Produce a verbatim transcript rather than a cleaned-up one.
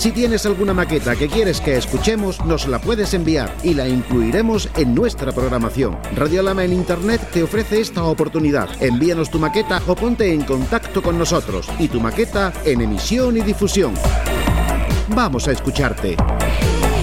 Si tienes alguna maqueta que quieres que escuchemos, nos la puedes enviar y la incluiremos en nuestra programación. Radiolama en Internet te ofrece esta oportunidad. Envíanos tu maqueta o ponte en contacto con nosotros y tu maqueta en emisión y difusión. Vamos a escucharte.